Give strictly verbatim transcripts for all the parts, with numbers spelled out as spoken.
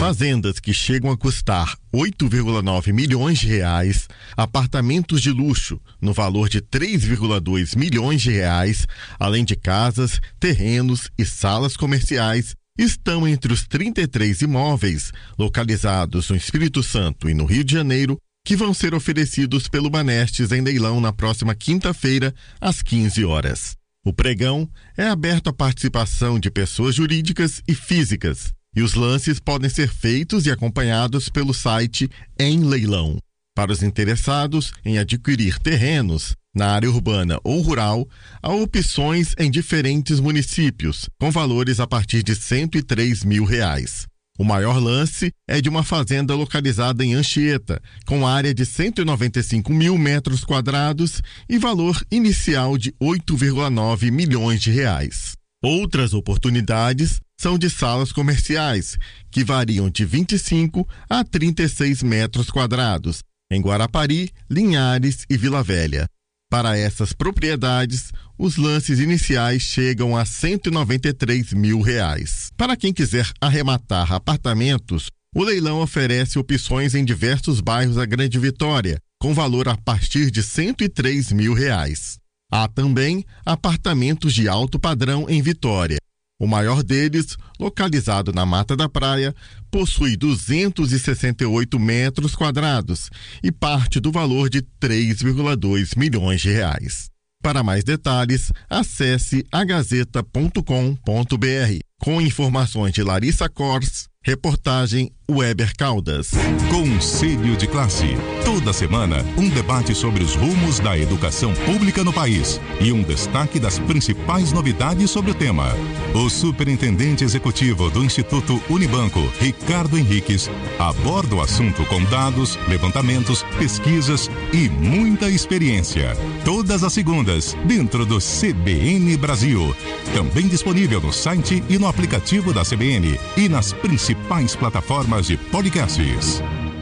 fazendas que chegam a custar oito vírgula nove milhões de reais, apartamentos de luxo no valor de três vírgula dois milhões de reais, além de casas, terrenos e salas comerciais, estão entre os trinta e três imóveis localizados no Espírito Santo e no Rio de Janeiro que vão ser oferecidos pelo Banestes em leilão na próxima quinta-feira, às quinze horas. O pregão é aberto à participação de pessoas jurídicas e físicas, e os lances podem ser feitos e acompanhados pelo site Em Leilão. Para os interessados em adquirir terrenos na área urbana ou rural, há opções em diferentes municípios, com valores a partir de cento e três mil reais. O maior lance é de uma fazenda localizada em Anchieta, com área de cento e noventa e cinco mil metros quadrados e valor inicial de oito vírgula nove milhões de reais. Outras oportunidades são de salas comerciais, que variam de vinte e cinco a trinta e seis metros quadrados, em Guarapari, Linhares e Vila Velha. Para essas propriedades, os lances iniciais chegam a cento e noventa e três mil reais. Para quem quiser arrematar apartamentos, o leilão oferece opções em diversos bairros da Grande Vitória, com valor a partir de cento e três mil reais. Há também apartamentos de alto padrão em Vitória. O maior deles, localizado na Mata da Praia, possui duzentos e sessenta e oito metros quadrados e parte do valor de três vírgula dois milhões de reais. Para mais detalhes, acesse a gazeta ponto com ponto b r. Com informações de Larissa Kors, reportagem Weber Caldas. Conselho de Classe. Toda semana, um debate sobre os rumos da educação pública no país e um destaque das principais novidades sobre o tema. O superintendente executivo do Instituto Unibanco, Ricardo Henriques, aborda o assunto com dados, levantamentos, pesquisas e muita experiência. Todas as segundas, dentro do C B N Brasil. Também disponível no site e no aplicativo da C B N e nas principais plataformas de podcasts.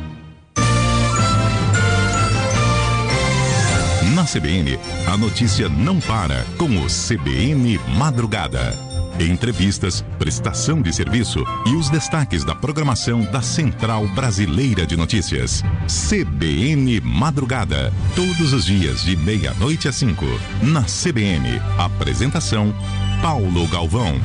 Na C B N, a notícia não para com o C B N Madrugada. Entrevistas, prestação de serviço e os destaques da programação da Central Brasileira de Notícias. C B N Madrugada. Todos os dias de meia-noite às cinco. Na C B N. Apresentação: Paulo Galvão.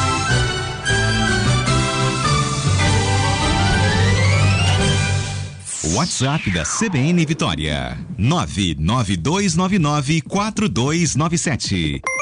WhatsApp da C B N Vitória: nove nove dois nove nove quatro dois nove sete.